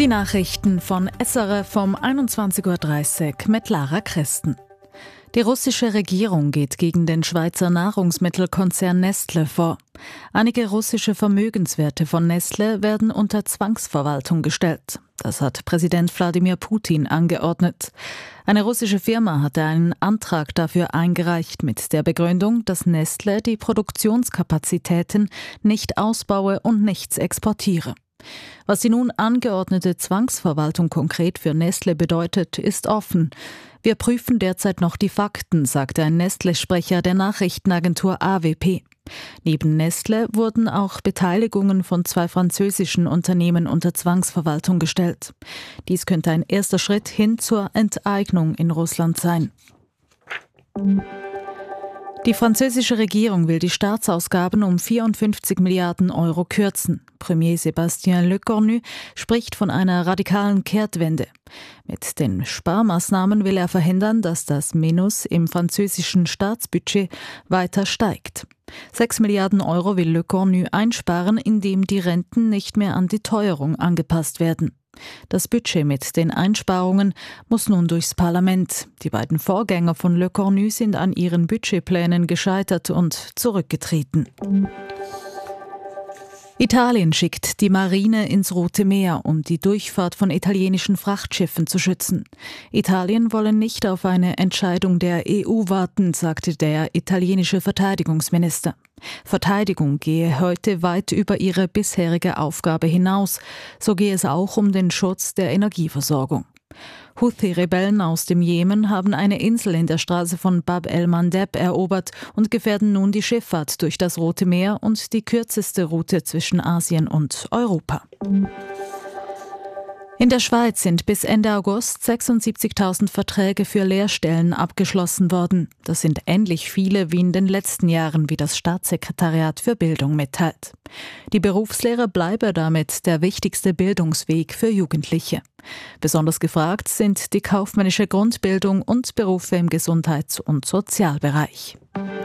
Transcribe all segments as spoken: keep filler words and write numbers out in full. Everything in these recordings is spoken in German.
Die Nachrichten von S R F um einundzwanzig Uhr dreißig mit Lara Christen. Die russische Regierung geht gegen den Schweizer Nahrungsmittelkonzern Nestle vor. Einige russische Vermögenswerte von Nestle werden unter Zwangsverwaltung gestellt. Das hat Präsident Wladimir Putin angeordnet. Eine russische Firma hatte einen Antrag dafür eingereicht mit der Begründung, dass Nestle die Produktionskapazitäten nicht ausbaue und nichts exportiere. Was die nun angeordnete Zwangsverwaltung konkret für Nestle bedeutet, ist offen. Wir prüfen derzeit noch die Fakten, sagte ein Nestle-Sprecher der Nachrichtenagentur A W P. Neben Nestle wurden auch Beteiligungen von zwei französischen Unternehmen unter Zwangsverwaltung gestellt. Dies könnte ein erster Schritt hin zur Enteignung in Russland sein. Die französische Regierung will die Staatsausgaben um vierundfünfzig Milliarden Euro kürzen. Premier Sébastien Lecornu spricht von einer radikalen Kehrtwende. Mit den Sparmaßnahmen will er verhindern, dass das Minus im französischen Staatsbudget weiter steigt. Sechs Milliarden Euro will Lecornu einsparen, indem die Renten nicht mehr an die Teuerung angepasst werden. Das Budget mit den Einsparungen muss nun durchs Parlament. Die beiden Vorgänger von Lecornu sind an ihren Budgetplänen gescheitert und zurückgetreten. Italien schickt die Marine ins Rote Meer, um die Durchfahrt von italienischen Frachtschiffen zu schützen. Italien wolle nicht auf eine Entscheidung der E U warten, sagte der italienische Verteidigungsminister. Verteidigung gehe heute weit über ihre bisherige Aufgabe hinaus. So gehe es auch um den Schutz der Energieversorgung. Houthi-Rebellen aus dem Jemen haben eine Insel in der Straße von Bab el-Mandeb erobert und gefährden nun die Schifffahrt durch das Rote Meer und die kürzeste Route zwischen Asien und Europa. In der Schweiz sind bis Ende August sechsundsiebzigtausend Verträge für Lehrstellen abgeschlossen worden. Das sind ähnlich viele wie in den letzten Jahren, wie das Staatssekretariat für Bildung mitteilt. Die Berufslehre bleibe damit der wichtigste Bildungsweg für Jugendliche. Besonders gefragt sind die kaufmännische Grundbildung und Berufe im Gesundheits- und Sozialbereich.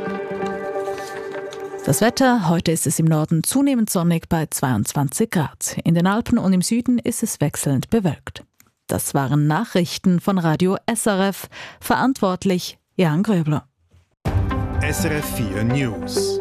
Das Wetter, heute ist es im Norden zunehmend sonnig bei zweiundzwanzig Grad. In den Alpen und im Süden ist es wechselnd bewölkt. Das waren Nachrichten von Radio S R F. Verantwortlich Jan Gröbler. S R F vier News.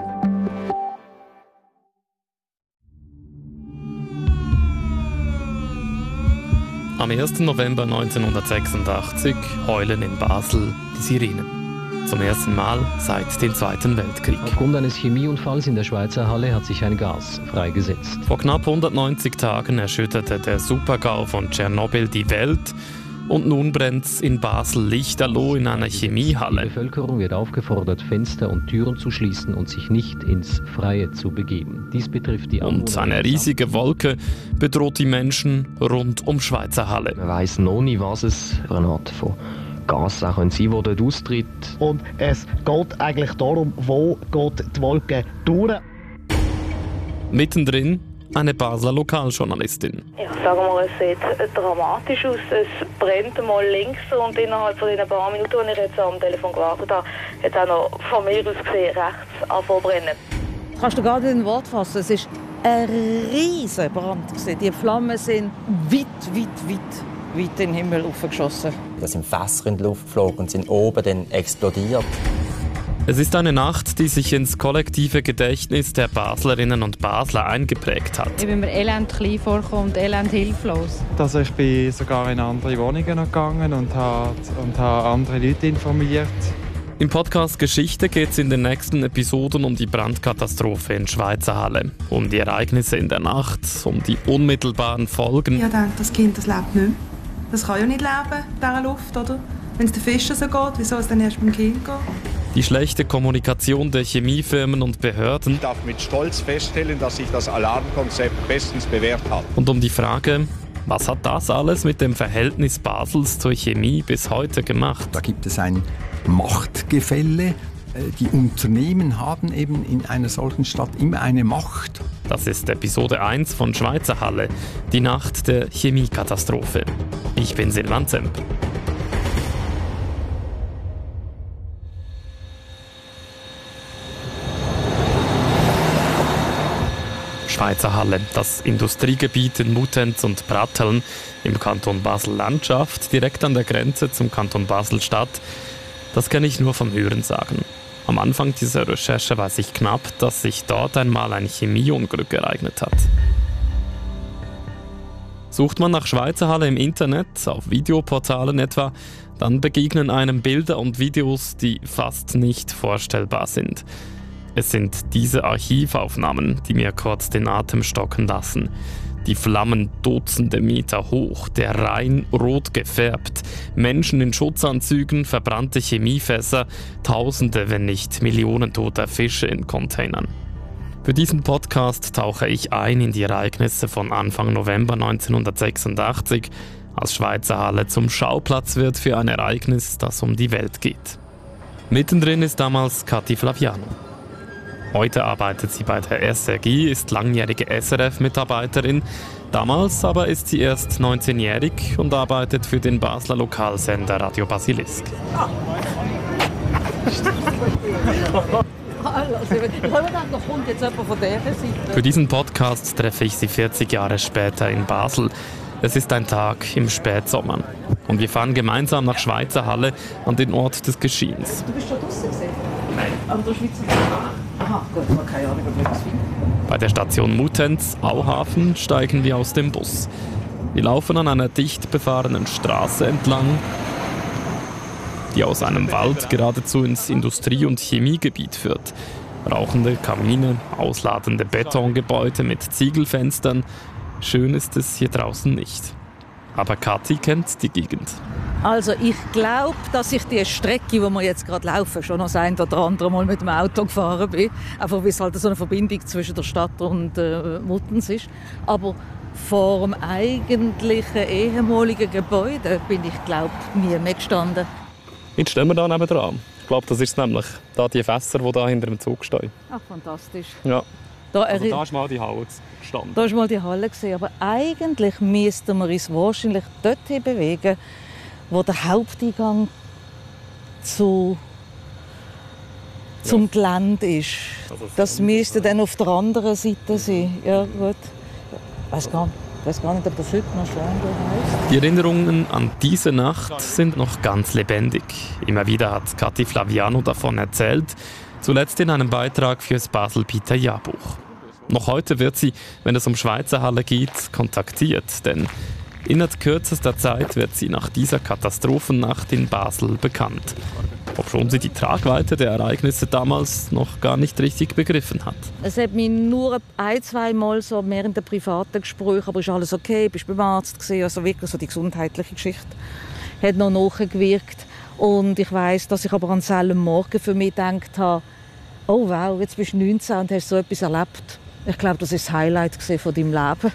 Am ersten November neunzehnhundertsechsundachtzig heulen in Basel die Sirenen. Zum ersten Mal seit dem Zweiten Weltkrieg. Aufgrund eines Chemieunfalls in der Schweizer Halle hat sich ein Gas freigesetzt. Vor knapp hundertneunzig Tagen erschütterte der Supergau von Tschernobyl die Welt. Und nun brennt's in Basel lichterloh in einer Chemiehalle. Die Bevölkerung wird aufgefordert, Fenster und Türen zu schließen und sich nicht ins Freie zu begeben. Dies betrifft die Anwohner. Und eine riesige Wolke bedroht die Menschen rund um Schweizer Halle. Man weiss noch nicht, was es für eine Art von Gas auch sein könnte, das dort austritt. Und es geht eigentlich darum, wo geht die Wolke durch. Mittendrin eine Basler Lokaljournalistin. Ja, sagen wir, es sieht dramatisch aus. Es brennt mal links und innerhalb von den paar Minuten, als ich jetzt am Telefon gewartet habe, hat es auch noch von mir aus gesehen rechts angefangen zu brennen. Kannst du gar nicht in Wort fassen. Es ist ein riesiger Brand. Die Flammen sind weit, weit, weit, weit in den Himmel aufgeschossen. Da sind Fässer in die Luft geflogen und sind oben dann explodiert. Es ist eine Nacht, die sich ins kollektive Gedächtnis der Baslerinnen und Basler eingeprägt hat. Ich bin mir elend klein vorgekommen und elend hilflos. Also ich bin sogar in andere Wohnungen gegangen und habe, und habe andere Leute informiert. Im Podcast Geschichte geht es in den nächsten Episoden um die Brandkatastrophe in Schweizer Halle, um die Ereignisse in der Nacht, um die unmittelbaren Folgen. Ich denke, das Kind das lebt nicht mehr. Das kann ja nicht leben in dieser Luft, oder? Wenn es den Fischen so geht, wie soll es dann erst beim Kind gehen? Die schlechte Kommunikation der Chemiefirmen und Behörden. Ich darf mit Stolz feststellen, dass sich das Alarmkonzept bestens bewährt hat. Und um die Frage, was hat das alles mit dem Verhältnis Basels zur Chemie bis heute gemacht? Da gibt es ein Machtgefälle. Die Unternehmen haben eben in einer solchen Stadt immer eine Macht. Das ist Episode eins von Schweizer Halle, die Nacht der Chemiekatastrophe. Ich bin Silvan Zemp. Schweizer Halle, das Industriegebiet in Muttenz und Pratteln im Kanton Basel-Landschaft, direkt an der Grenze zum Kanton Basel-Stadt. Das kenne ich nur vom Hörensagen. Am Anfang dieser Recherche weiß ich knapp, dass sich dort einmal ein Chemieunglück ereignet hat. Sucht man nach Schweizer Halle im Internet, auf Videoportalen etwa, dann begegnen einem Bilder und Videos, die fast nicht vorstellbar sind. Es sind diese Archivaufnahmen, die mir kurz den Atem stocken lassen. Die Flammen Dutzende Meter hoch, der Rhein rot gefärbt, Menschen in Schutzanzügen, verbrannte Chemiefässer, Tausende, wenn nicht Millionen toter Fische in Containern. Für diesen Podcast tauche ich ein in die Ereignisse von Anfang November neunzehnhundertsechsundachtzig, als Schweizer Halle zum Schauplatz wird für ein Ereignis, das um die Welt geht. Mittendrin ist damals Kathi Flaviano. Heute arbeitet sie bei der S R G, ist langjährige S R F-Mitarbeiterin. Damals aber ist sie erst neunzehnjährig und arbeitet für den Basler Lokalsender Radio Basilisk. Für diesen Podcast treffe ich sie vierzig Jahre später in Basel. Es ist ein Tag im Spätsommer. Und wir fahren gemeinsam nach Schweizer Halle an den Ort des Geschehens. Du bist schon draussen gesehen? Nein. Aber du Schweizer Halle? Aha, gut, keine Ahnung, ob ich das finde. Bei der Station Muttenz, Auhafen, steigen wir aus dem Bus. Wir laufen an einer dicht befahrenen Straße entlang, die aus einem Wald geradezu ins Industrie- und Chemiegebiet führt. Rauchende Kamine, ausladende Betongebäude mit Ziegelfenstern. Schön ist es hier draußen nicht. Aber Kathi kennt die Gegend. Also ich glaube, dass ich die Strecke, die wir jetzt gerade laufen, schon noch das ein oder andere Mal mit dem Auto gefahren bin. Einfach weil es halt so eine Verbindung zwischen der Stadt und äh, Muttenz ist. Aber vor dem eigentlichen ehemaligen Gebäude bin ich, glaube ich, nie mehr gestanden. Jetzt stehen wir da nebendran. Ich glaube, das ist nämlich da die Fässer, die da hinter dem Zug stehen. Ach, fantastisch. Ja. Da, also da ist mal die Halle gestanden. Da ist mal die Halle gesehen, aber eigentlich müssten wir uns wahrscheinlich dorthin bewegen, wo der Haupteingang zu, zum ja. Gelände ist. Also das müsste dann auf der anderen Seite sein. Ja, gut. Ich weiß gar nicht. Ich weiß gar nicht, ob das heute noch Schwandel heisst. Die Erinnerungen an diese Nacht sind noch ganz lebendig. Immer wieder hat Kathi Flaviano davon erzählt, zuletzt in einem Beitrag für das Basel-Peter-Jahrbuch. Noch heute wird sie, wenn es um Schweizer Halle geht, kontaktiert, denn innerhalb kürzester Zeit wird sie nach dieser Katastrophennacht in Basel bekannt. Obschon sie die Tragweite der Ereignisse damals noch gar nicht richtig begriffen hat. Es hat mich nur ein-, zwei Mal so während der privaten Gespräche, aber ist alles okay, bist beim Arzt gewesen, also wirklich so die gesundheitliche Geschichte hat noch nachgewirkt. Und ich weiss, dass ich aber an selben Morgen für mich gedacht habe, oh wow, jetzt bist du neunzehn und hast so etwas erlebt. Ich glaube, das war das Highlight von deinem Leben.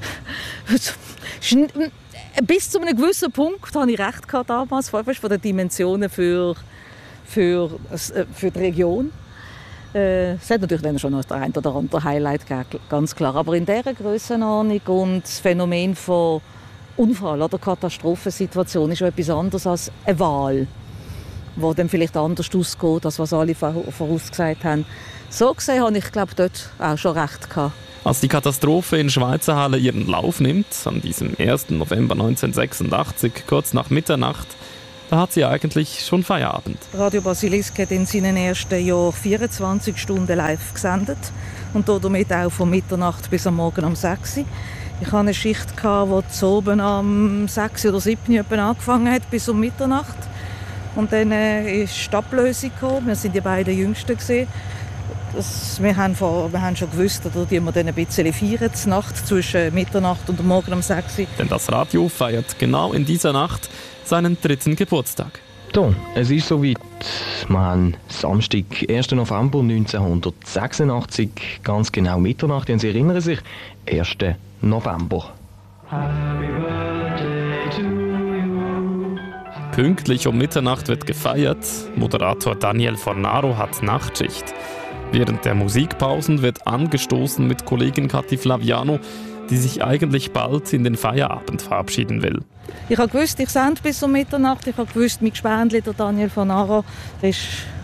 Bis zu einem gewissen Punkt hatte ich recht gehabt damals, von den Dimensionen für, für, für die Region. Es hat natürlich dann schon noch ein oder andere Highlight gegeben, ganz klar. Aber in dieser Grössenordnung und das Phänomen von Unfall oder Katastrophensituation ist etwas anderes als eine Wahl, die dann vielleicht anders ausgeht, als was alle vorausgesagt haben. So gesehen habe ich, glaube dort auch schon recht gehabt. Als die Katastrophe in Schweizer Halle ihren Lauf nimmt, an diesem ersten November neunzehnhundertsechsundachtzig, kurz nach Mitternacht, da hat sie eigentlich schon Feierabend. Radio Basilisk hat in seinen ersten Jahren vierundzwanzig Stunden live gesendet und damit auch von Mitternacht bis am Morgen um sechs Uhr. Ich hatte eine Schicht, die zu oben am sechs oder sieben Uhr angefangen hat, bis um Mitternacht. Und dann äh, ist die Ablösung gekommen. Wir waren die beiden Jüngsten. Das, wir, haben vor, wir haben schon gewusst, dass wir dann ein bisschen feiern, die Nacht zwischen Mitternacht und Morgen um sechs Uhr. Denn das Radio feiert genau in dieser Nacht seinen dritten Geburtstag. So, es ist soweit. Wir haben Samstag, ersten November neunzehnhundertsechsundachtzig, ganz genau Mitternacht. Und Sie erinnern sich, ersten November. Happy birthday to you. Pünktlich um Mitternacht wird gefeiert. Moderator Daniel Fornaro hat Nachtschicht. Während der Musikpausen wird angestoßen mit Kollegin Kathi Flaviano, die sich eigentlich bald in den Feierabend verabschieden will. Ich habe gewusst, ich sende bis um Mitternacht. Ich habe gewusst, mein Gespendli, der Daniel Fornaro, ist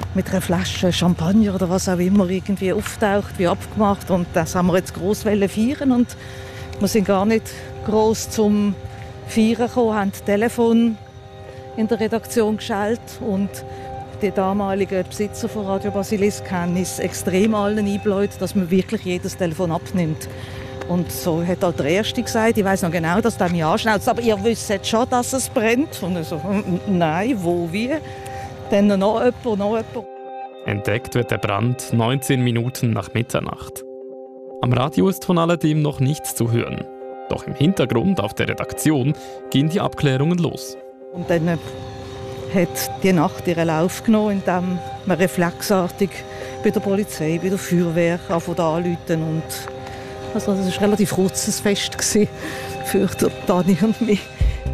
mit einer Flasche Champagner oder was auch immer irgendwie auftaucht, wie abgemacht. Und das haben wir jetzt gross feiern und wir sind gar nicht gross zum Feiern gekommen, haben das Telefon in der Redaktion geschaltet und die damaligen Besitzer von Radio Basilisk haben es extrem allen eingebläut, dass man wirklich jedes Telefon abnimmt. Und so hat halt der Erste gesagt, ich weiss noch genau, dass der mich anschnauzt, aber ihr wisst jetzt schon, dass es brennt. Und ich so, nein, wo, wie? Dann noch jemand, noch jemand. Entdeckt wird der Brand neunzehn Minuten nach Mitternacht. Am Radio ist von alledem noch nichts zu hören. Doch im Hintergrund auf der Redaktion gehen die Abklärungen los. Und dann hat die Nacht ihren Lauf genommen, indem man reflexartig bei der Polizei, bei der Feuerwehr anrufen. Und also das war ein relativ kurzes Fest für Dani und mich.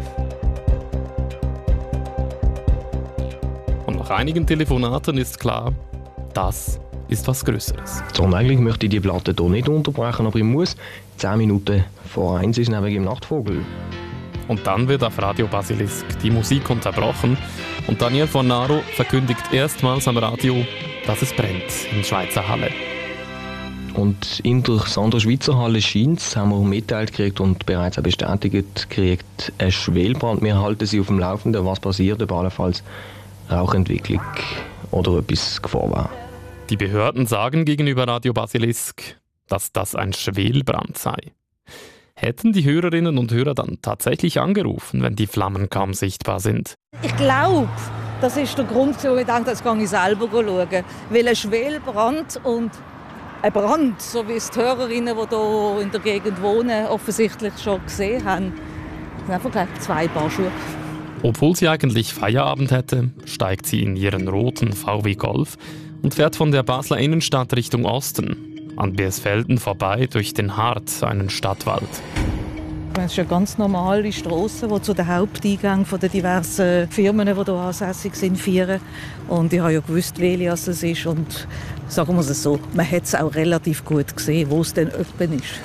Und nach einigen Telefonaten ist klar, das ist was Größeres. So, eigentlich möchte ich die Platte hier nicht unterbrechen, aber ich muss. Zehn Minuten vor eins ist neben dem Nachtvogel. Und dann wird auf Radio Basilisk die Musik unterbrochen und Daniel Fornaro verkündigt erstmals am Radio, dass es brennt in Schweizer Halle. Und in der Sandra Schweizer Halle Scheins haben wir mitteilt gekriegt und bereits auch bestätigt gekriegt, ein Schwelbrand. Wir halten Sie auf dem Laufenden, was passiert, ob allenfalls Rauchentwicklung oder etwas Gefahr war. Die Behörden sagen gegenüber Radio Basilisk, dass das ein Schwelbrand sei. Hätten die Hörerinnen und Hörer dann tatsächlich angerufen, wenn die Flammen kaum sichtbar sind? Ich glaube, das ist der Grund, warum ich denke, jetzt gehe ich selber schauen. Weil ein Schwelbrand und ein Brand, so wie es die Hörerinnen, die hier in der Gegend wohnen, offensichtlich schon gesehen haben, sind einfach gleich zwei Paar Schuhe. Obwohl sie eigentlich Feierabend hätte, steigt sie in ihren roten V W Golf und fährt von der Basler Innenstadt Richtung Osten. An Beersfelden vorbei durch den Hart, einen Stadtwald. Es ist eine ganz normale Strasse, die zu den Haupteingängen der diversen Firmen, die hier ansässig sind, führen. Und ich habe ja gewusst, welches es ist. Und sagen wir es so, man hat es auch relativ gut gesehen, wo es denn öppen ist.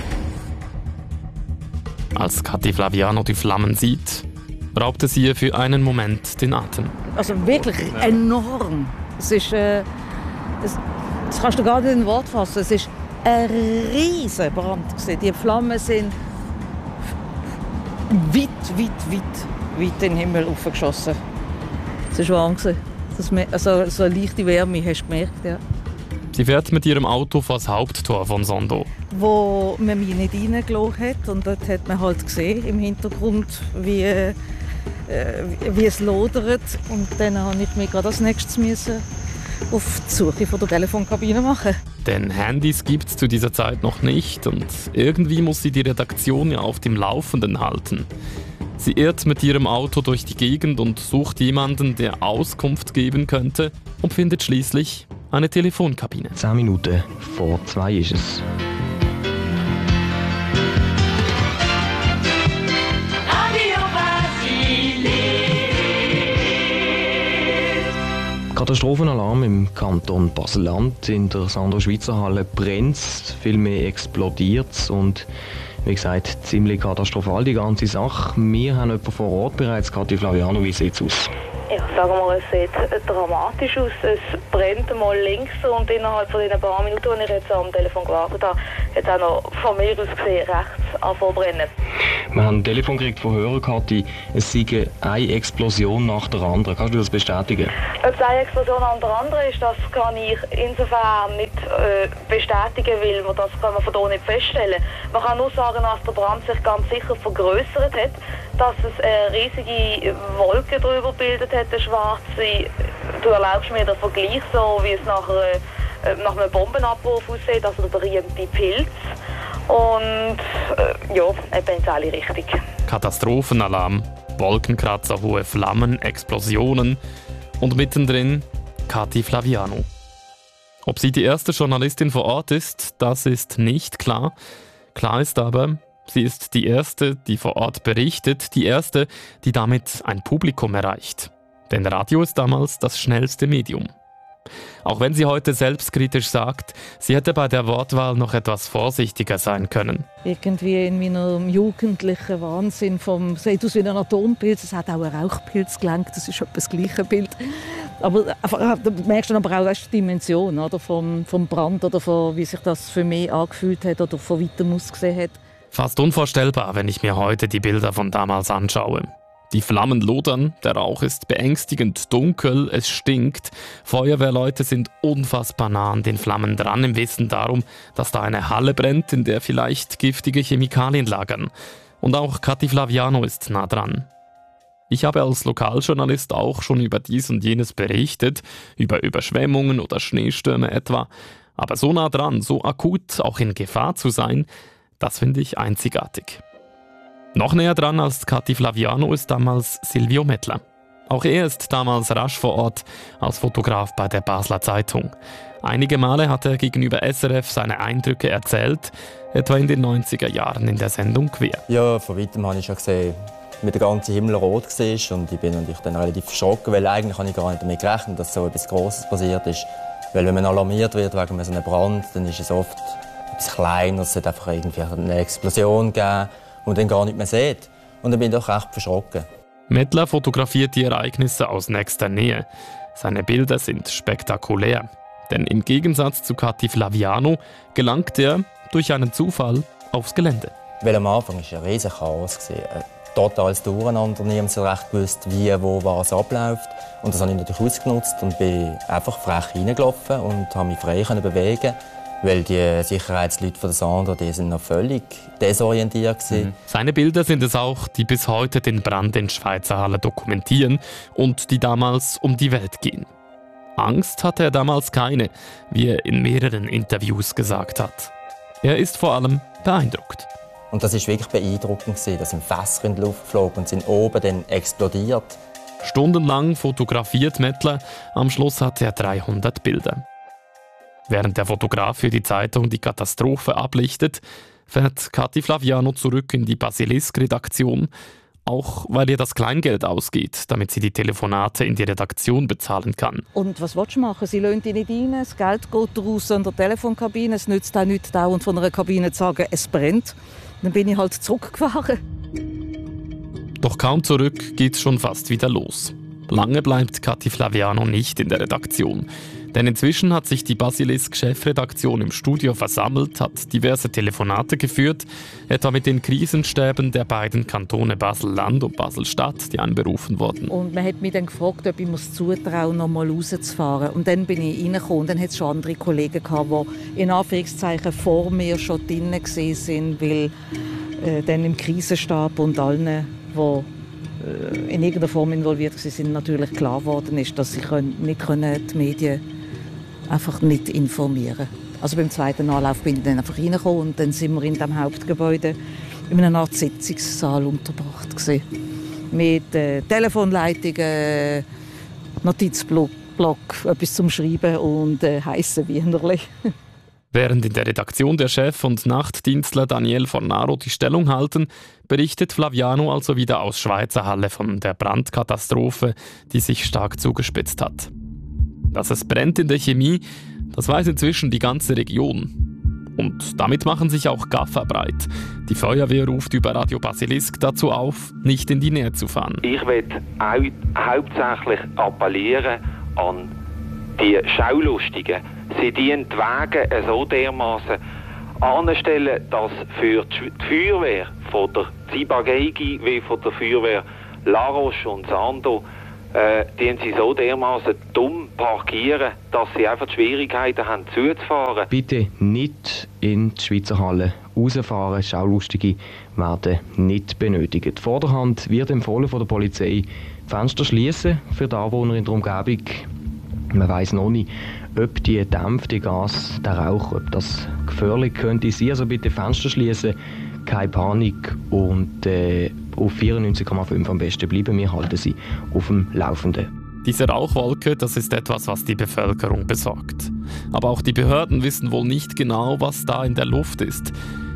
Als Kathi Flaviano die Flammen sieht, raubt es ihr für einen Moment den Atem. Also wirklich enorm. Es ist... Äh, es Das kannst du gar nicht in Wort fassen. Es war ein riesiger Brand. Die Flammen sind weit, weit, weit, weit in den Himmel aufgeschossen. Es war Wahnsinn. Also, so eine leichte Wärme hast du gemerkt, ja. Sie fährt mit ihrem Auto vor das Haupttor von Sondo. Wo man mich nicht reingelassen hat. Und dort hat man halt gesehen, im Hintergrund, wie, äh, wie es lodert. Und dann musste ich mich gerade als nächstes müssen auf die Suche von der Telefonkabine machen. Denn Handys gibt es zu dieser Zeit noch nicht und irgendwie muss sie die Redaktion ja auf dem Laufenden halten. Sie irrt mit ihrem Auto durch die Gegend und sucht jemanden, der Auskunft geben könnte und findet schließlich eine Telefonkabine. Zehn Minuten vor zwei ist es. Katastrophenalarm im Kanton Basel-Land. In der Sandra Schweizer Halle brennt es, vielmehr explodiert es und wie gesagt, ziemlich katastrophal die ganze Sache. Wir haben jemanden vor Ort bereits. Kathi Flaviano, wie sieht es aus? Ja, sagen wir, es sieht dramatisch aus. Es brennt mal links und innerhalb von den paar Minuten, als ich jetzt am Telefon gewartet habe, hat es auch noch von mir aus gesehen rechts angefangen zu brennen. Wir haben ein Telefon gekriegt von Hörern, Kathi. Es sei eine Explosion nach der anderen. Kannst du das bestätigen? Ob es eine Explosion nach der anderen ist, das kann ich insofern nicht äh, bestätigen, weil man das kann man von hier nicht feststellen. Man kann nur sagen, dass der Brand sich ganz sicher vergrößert hat, dass es eine riesige Wolke drüber gebildet hat, eine schwarze. Du erlaubst mir den Vergleich, so wie es nach, einer, nach einem Bombenabwurf aussieht, also der berühmte Pilz. Und äh, ja, eben in alle richtig. Katastrophenalarm, Wolkenkratzer, hohe Flammen, Explosionen und mittendrin Kathi Flaviano. Ob sie die erste Journalistin vor Ort ist, das ist nicht klar. Klar ist aber, sie ist die erste, die vor Ort berichtet, die erste, die damit ein Publikum erreicht. Denn Radio ist damals das schnellste Medium. Auch wenn sie heute selbstkritisch sagt, sie hätte bei der Wortwahl noch etwas vorsichtiger sein können. Irgendwie in meinem jugendlichen Wahnsinn vom, sieht aus wie ein Atompilz, es hat auch ein Rauchpilz gelangt, das ist etwa das gleiche Bild. Aber da merkst du aber auch weißt, die Dimension oder, vom, vom Brand oder von, wie sich das für mich angefühlt hat oder von weitem ausgesehen hat. Fast unvorstellbar, wenn ich mir heute die Bilder von damals anschaue. Die Flammen lodern, der Rauch ist beängstigend dunkel, es stinkt. Feuerwehrleute sind unfassbar nah an den Flammen dran, im Wissen darum, dass da eine Halle brennt, in der vielleicht giftige Chemikalien lagern. Und auch Katy Flaviano ist nah dran. Ich habe als Lokaljournalist auch schon über dies und jenes berichtet, über Überschwemmungen oder Schneestürme etwa. Aber so nah dran, so akut auch in Gefahr zu sein, das finde ich einzigartig. Noch näher dran als Katy Flaviano ist damals Silvio Mettler. Auch er ist damals rasch vor Ort als Fotograf bei der Basler Zeitung. Einige Male hat er gegenüber S R F seine Eindrücke erzählt, etwa in den neunziger Jahren in der Sendung «Quer». Ja, von weitem habe ich schon gesehen, wie der ganze Himmel rot war und ich bin natürlich dann relativ erschrocken, weil eigentlich habe ich gar nicht damit gerechnet, dass so etwas Grosses passiert ist. Weil wenn man alarmiert wird wegen so einem Brand, dann ist es oft etwas kleiner, es hat einfach irgendwie eine Explosion gegeben und dann gar nicht mehr sieht. Und dann bin ich doch recht verschrocken. Mettler fotografiert die Ereignisse aus nächster Nähe. Seine Bilder sind spektakulär. Denn im Gegensatz zu Katy Flaviano gelangt er durch einen Zufall aufs Gelände. Weil am Anfang war es ein riesiges Chaos. Ein totales Durcheinander. Niemand hat recht gewusst, wie, wo, was abläuft. Und das habe ich natürlich ausgenutzt und bin einfach frech reingelaufen und konnte mich frei bewegen. Weil die Sicherheitsleute von der Sandra, die sind noch völlig desorientiert waren. Mhm. Seine Bilder sind es auch, die bis heute den Brand in Schweizer Halle dokumentieren und die damals um die Welt gehen. Angst hatte er damals keine, wie er in mehreren Interviews gesagt hat. Er ist vor allem beeindruckt. Und das war wirklich beeindruckend, dass sind Fässer in die Luft geflogen und sind oben dann explodiert. Stundenlang fotografiert Mettler, am Schluss hatte er dreihundert Bilder. Während der Fotograf für die Zeitung die Katastrophe ablichtet, fährt Katy Flaviano zurück in die Basilisk-Redaktion, auch weil ihr das Kleingeld ausgeht, damit sie die Telefonate in die Redaktion bezahlen kann. Und was willst du machen? Sie lassen dich nicht rein, das Geld geht raus in der Telefonkabine, es nützt auch nicht dauernd von einer Kabine zu sagen, es brennt. Dann bin ich halt zurückgefahren. Doch kaum zurück geht's schon fast wieder los. Lange bleibt Katy Flaviano nicht in der Redaktion. Denn inzwischen hat sich die Basilisk-Chefredaktion im Studio versammelt, hat diverse Telefonate geführt, etwa mit den Krisenstäben der beiden Kantone Basel-Land und Basel-Stadt, die anberufen wurden. Und man hat mich dann gefragt, ob ich mir es zutraue, noch mal rauszufahren. Und dann bin ich reingekommen und dann hat es schon andere Kollegen gehabt, die in Anführungszeichen vor mir schon drinnen waren, weil äh, dann im Krisenstab und allen, die in irgendeiner Form involviert waren, natürlich klar geworden ist, dass sie nicht können, die Medien einfach nicht informieren. Also beim zweiten Anlauf bin ich dann einfach reingekommen und dann sind wir in dem Hauptgebäude in einer Art Sitzungssaal untergebracht gewesen. Mit äh, Telefonleitungen, Notizblock, etwas zum Schreiben und äh, heissen Wienerli. Während in der Redaktion der Chef und Nachtdienstler Daniel Fornaro die Stellung halten, berichtet Flaviano also wieder aus Schweizer Halle von der Brandkatastrophe, die sich stark zugespitzt hat. Dass es brennt in der Chemie, das weiß inzwischen die ganze Region. Und damit machen sich auch Gaffer breit. Die Feuerwehr ruft über Radio Basilisk dazu auf, nicht in die Nähe zu fahren. Ich will auch hauptsächlich appellieren an die Schaulustigen. Sie dienen die Wege so dermaßen anstellen, dass für die Feuerwehr von der Ziba-Geigy wie von der Feuerwehr La Roche und Sando äh, die sie so dermaßen dumm parkieren, dass sie einfach die Schwierigkeiten haben, zuzufahren. Bitte nicht in die Schweizer Halle rausfahren. Schaulustige werden nicht benötigt. Vorderhand wird empfohlen von der Polizei, Fenster schließen für die Anwohner in der Umgebung. Man weiss noch nicht, ob die dämpfte Gas, der Rauch, ob das gefährlich könnte sein. Also bitte Fenster schließen, keine Panik und äh, auf vierundneunzig Komma fünf am besten bleiben. Wir halten sie auf dem Laufenden. Diese Rauchwolke, das ist etwas, was die Bevölkerung besorgt. Aber auch die Behörden wissen wohl nicht genau, was da in der Luft ist.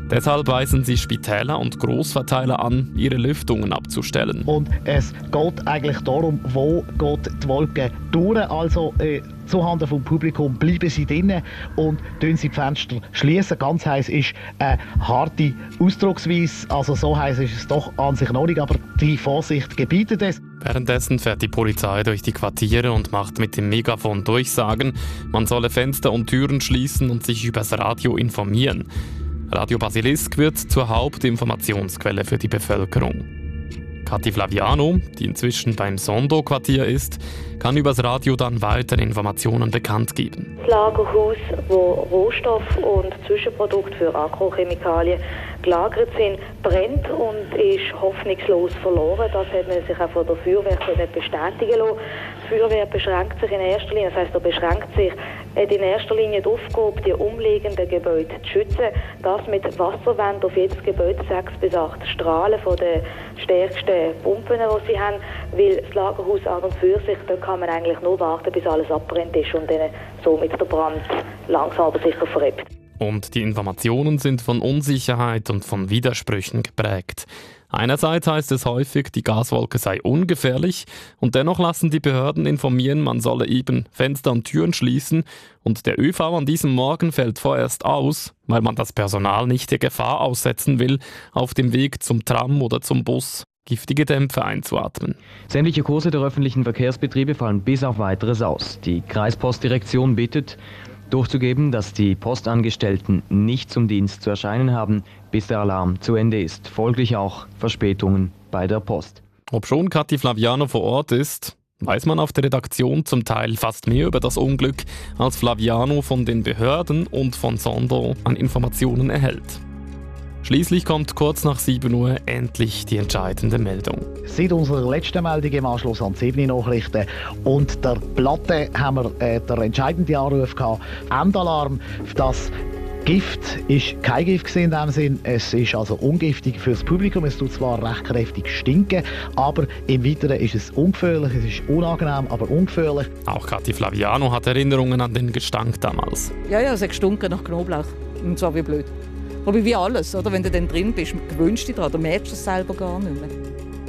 Deshalb weisen sie Spitäler und Grossverteiler an, ihre Lüftungen abzustellen. Und es geht eigentlich darum, wo geht die Wolke durch. Also äh, zuhanden vom Publikum bleiben sie drinnen und tun sie die Fenster schließen. Ganz heiß ist eine harte Ausdrucksweise. Also so heiß ist es doch an sich noch nicht, aber die Vorsicht gebietet es. Währenddessen fährt die Polizei durch die Quartiere und macht mit dem Megafon Durchsagen, man solle Fenster und Türen schließen und sich übers Radio informieren. Radio Basilisk wird zur Hauptinformationsquelle für die Bevölkerung. Kathi Flaviano, die inzwischen beim Sondo-Quartier ist, kann übers Radio dann weitere Informationen bekannt geben. Das Lagerhaus, wo Rohstoff- und Zwischenprodukte für Agrochemikalien gelagert sind, brennt und ist hoffnungslos verloren. Das hat man sich auch von der Feuerwehr nicht bestätigen lassen. Die Feuerwehr beschränkt sich in erster Linie, das heisst, er beschränkt sich in erster Linie die Aufgabe, die umliegenden Gebäude zu schützen. Das mit Wasserwänden auf jedes Gebäude sechs bis acht Strahlen von den stärksten Pumpen, die sie haben, weil das Lagerhaus an und für sich, da kann man eigentlich nur warten, bis alles abbrennt ist und dann somit der Brand langsam aber sicher verhebt. Und die Informationen sind von Unsicherheit und von Widersprüchen geprägt. Einerseits heißt es häufig, die Gaswolke sei ungefährlich und dennoch lassen die Behörden informieren, man solle eben Fenster und Türen schließen und der ÖV an diesem Morgen fällt vorerst aus, weil man das Personal nicht der Gefahr aussetzen will, auf dem Weg zum Tram oder zum Bus giftige Dämpfe einzuatmen. Sämtliche Kurse der öffentlichen Verkehrsbetriebe fallen bis auf Weiteres aus. Die Kreispostdirektion bittet, durchzugeben, dass die Postangestellten nicht zum Dienst zu erscheinen haben, bis der Alarm zu Ende ist. Folglich auch Verspätungen bei der Post. Obschon Kathi Flaviano vor Ort ist, weiß man auf der Redaktion zum Teil fast mehr über das Unglück, als Flaviano von den Behörden und von Sondo an Informationen erhält. Schließlich kommt kurz nach sieben Uhr endlich die entscheidende Meldung. Seit unserer letzten Meldung im Anschluss an die sieben Nachrichten und der Platte haben wir äh, den entscheidenden Anruf gehabt. Endalarm. Das Gift ist kein Gift in dem Sinn. Es ist also ungiftig für das Publikum. Es tut zwar recht kräftig stinken, aber im Weiteren ist es ungefährlich. Es ist unangenehm, aber ungefährlich. Auch Kathi Flaviano hat Erinnerungen an den Gestank damals. Ja, ja, es hat gestunken nach Knoblauch. Und zwar wie blöd. Aber wie alles, oder? Wenn du dann drin bist, gewöhnst du dich daran, du merkst es selber gar nicht mehr.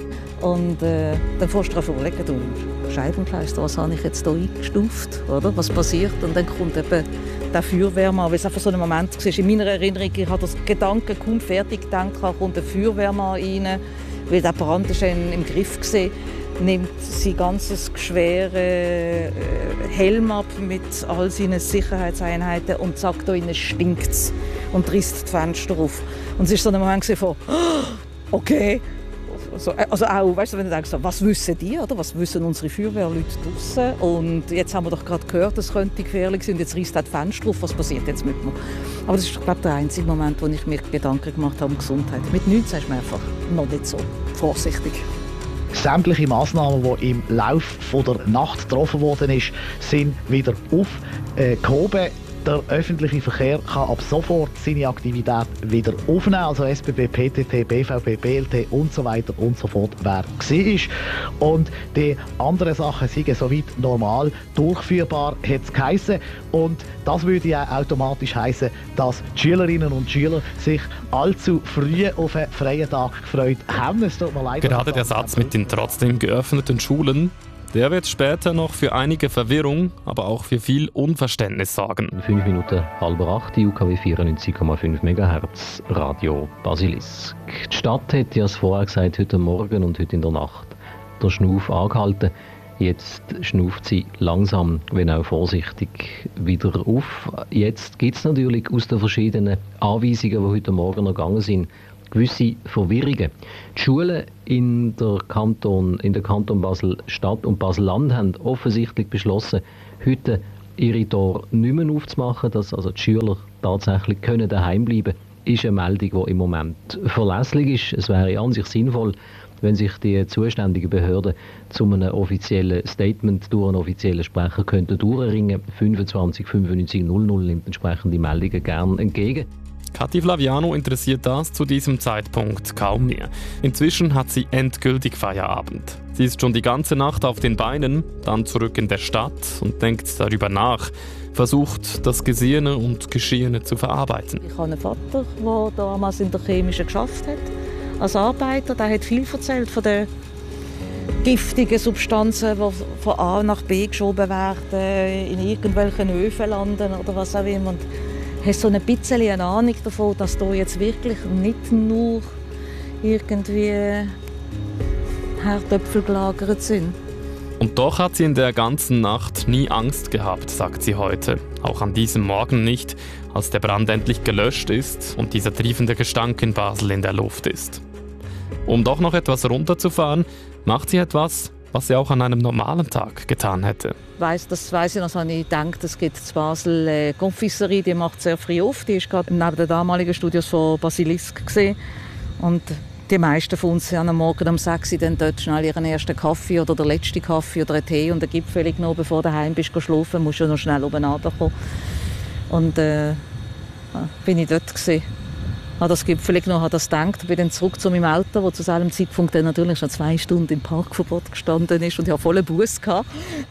Und äh, dann fährst du dir überlegen, du Scheibenkleister, was habe ich jetzt hier eingestuft, oder? Was passiert? Und dann kommt eben der Feuerwehrmann, weil es einfach so ein Moment war. In meiner Erinnerung, ich habe das Gedanken kaum fertig gedacht, kommt der Feuerwehrmann rein, weil der Brand ist im Griff war, nimmt sein ganzes schwere äh, Helm ab mit all seinen Sicherheitseinheiten und sagt, da innen stinkt es und reißt die Fenster auf. Und es war so ein Moment von, okay. Also, also auch, weißt du, wenn du denkst, was wissen die, oder? Was wissen unsere Feuerwehrleute draussen? Und jetzt haben wir doch gerade gehört, es könnte gefährlich sein und jetzt reißt die Fenster auf, was passiert jetzt mit mir? Aber das ist, glaube ich, der einzige Moment, wo ich mir Gedanken gemacht habe um Gesundheit. Mit neunzehn ist man einfach noch nicht so vorsichtig. Sämtliche Massnahmen, die im Laufe der Nacht getroffen worden ist, sind wieder aufgehoben. Der öffentliche Verkehr kann ab sofort seine Aktivität wieder aufnehmen. Also S B B, P T T, B V B, B L T und so weiter und so fort, wer war. Und die anderen Sachen sind soweit normal durchführbar, hat es geheissen. Und das würde ja automatisch heissen, dass die Schülerinnen und Schüler sich allzu früh auf einen freien Tag gefreut haben. Es tut mir leid, gerade der Satz mit den trotzdem geöffneten Schulen, der wird später noch für einige Verwirrung, aber auch für viel Unverständnis sorgen. Fünf Minuten halb acht, U K W vierundneunzig Komma fünf Megahertz, Radio Basilisk. Die Stadt hat ja vorher gesagt, heute Morgen und heute in der Nacht der Schnuff angehalten. Jetzt schnuft sie langsam, wenn auch vorsichtig, wieder auf. Jetzt gibt es natürlich aus den verschiedenen Anweisungen, die heute Morgen noch gegangen sind, gewisse Verwirrungen. Die Schulen in der Kanton, in der Kanton Basel-Stadt und Basel-Land haben offensichtlich beschlossen, heute ihre Tore nicht mehr aufzumachen, dass also die Schüler tatsächlich können daheim bleiben können, ist eine Meldung, die im Moment verlässlich ist. Es wäre an sich sinnvoll, wenn sich die zuständigen Behörden zu einem offiziellen Statement durch einen offiziellen Sprecher könnten durchringen. fünfundzwanzig fünfundneunzig null null nimmt entsprechende Meldungen gerne entgegen. Kathi Flaviano interessiert das zu diesem Zeitpunkt kaum mehr. Inzwischen hat sie endgültig Feierabend. Sie ist schon die ganze Nacht auf den Beinen, dann zurück in der Stadt und denkt darüber nach. versucht, das Gesehene und Geschehene zu verarbeiten. Ich habe einen Vater, der damals in der Chemischen geschafft hat, als Arbeiter. Der hat viel erzählt von den giftigen Substanzen, die von A nach B geschoben werden, in irgendwelchen Öfen landen oder was auch immer. Und hast so ein bisschen eine Ahnung davon, dass da jetzt wirklich nicht nur irgendwie Herdöpfel gelagert sind. Und doch hat sie in der ganzen Nacht nie Angst gehabt, sagt sie heute. Auch an diesem Morgen nicht, als der Brand endlich gelöscht ist und dieser triefende Gestank in Basel in der Luft ist. Um doch noch etwas runterzufahren, macht sie etwas, was sie auch an einem normalen Tag getan hätte. Weiss, das weiss ich noch, also ich denke, es gibt in Basel eine Confiserie, die macht sehr früh auf. Die ist gerade neben den damaligen Studios von Basilisk gesehen. Und die meisten von uns haben am Morgen um sechs Uhr dann dort schnell ihren ersten Kaffee oder den letzten Kaffee oder einen Tee und einen Gipfel genommen, bevor du heim bist schlafen, musst du noch schnell oben runterkommen. Und äh, bin ich dort gewesen. Habe das Gipfel genommen, habe das gedacht, bin dann zurück zu meinem Auto, wo zu diesem Zeitpunkt dann natürlich schon zwei Stunden im Parkverbot gestanden ist und ich hatte vollen Bus gehabt.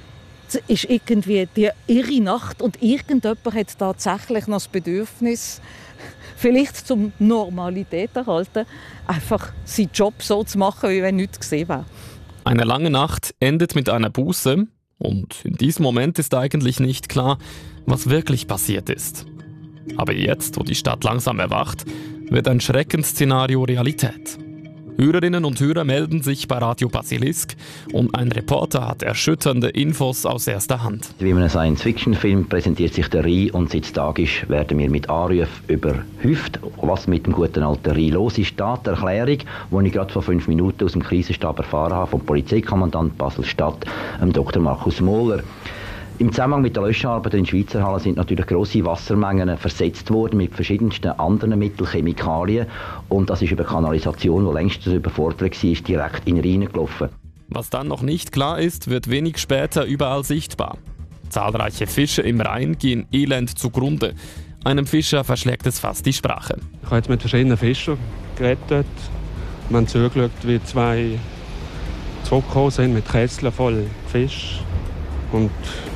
Es ist irgendwie die irre Nacht und irgendjemand hat tatsächlich noch das Bedürfnis, vielleicht zum Normalität erhalten, einfach seinen Job so zu machen, wie wenn nichts gesehen wäre. Eine lange Nacht endet mit einer Buße und in diesem Moment ist eigentlich nicht klar, was wirklich passiert ist. Aber jetzt, wo die Stadt langsam erwacht, wird ein Schreckensszenario Realität. Hörerinnen und Hörer melden sich bei Radio Basilisk und ein Reporter hat erschütternde Infos aus erster Hand. Wie in einem Science-Fiction-Film präsentiert sich der Rhein und seit Tagisch werden wir mit Anrufen überhäuft. Was mit dem guten alten Rhein los ist, da die Erklärung, die ich gerade vor fünf Minuten aus dem Krisenstab erfahren habe vom Polizeikommandant Basel-Stadt, Doktor Markus Mohler. Im Zusammenhang mit den Löscharbeiten in Schweizer Halle sind natürlich grosse Wassermengen versetzt worden mit verschiedensten anderen Mitteln, Chemikalien. Und das ist über Kanalisation, die längst überfordert war, direkt in den Rhein gelaufen. Was dann noch nicht klar ist, wird wenig später überall sichtbar. Zahlreiche Fische im Rhein gehen elend zugrunde. Einem Fischer verschlägt es fast die Sprache. Ich habe jetzt mit verschiedenen Fischern geredet. Wir haben zugeschaut, wie zwei zurückgekommen sind mit Kesseln voll Fisch. Und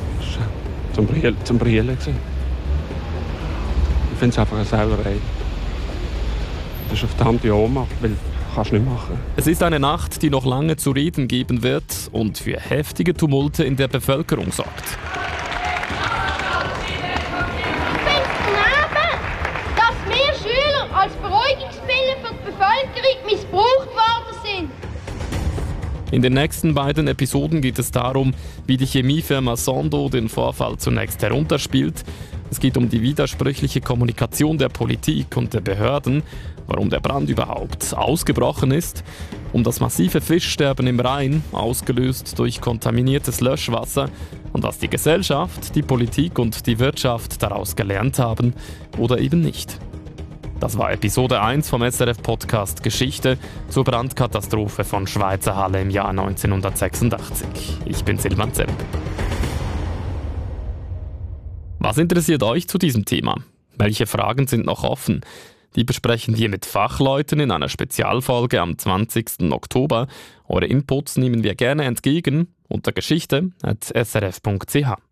zum Brillen. Zum Brillen ich finde es einfach eine Sauerei. Das ist eine verdammte Ohnmacht, weil kannst du nicht machen. Es ist eine Nacht, die noch lange zu reden geben wird und für heftige Tumulte in der Bevölkerung sorgt. Ich finde daneben, dass wir Schüler als Beruhigungspille für die Bevölkerung missbraucht worden sind. In den nächsten beiden Episoden geht es darum, wie die Chemiefirma Sondo den Vorfall zunächst herunterspielt. Es geht um die widersprüchliche Kommunikation der Politik und der Behörden, warum der Brand überhaupt ausgebrochen ist, um das massive Fischsterben im Rhein, ausgelöst durch kontaminiertes Löschwasser und was die Gesellschaft, die Politik und die Wirtschaft daraus gelernt haben oder eben nicht. Das war Episode eins vom S R F-Podcast Geschichte zur Brandkatastrophe von Schweizer Halle im Jahr neunzehnhundertsechsundachtzig. Ich bin Silvan Zepp. Was interessiert euch zu diesem Thema? Welche Fragen sind noch offen? Die besprechen wir mit Fachleuten in einer Spezialfolge am zwanzigsten Oktober. Eure Inputs nehmen wir gerne entgegen unter geschichte at s r f punkt c h.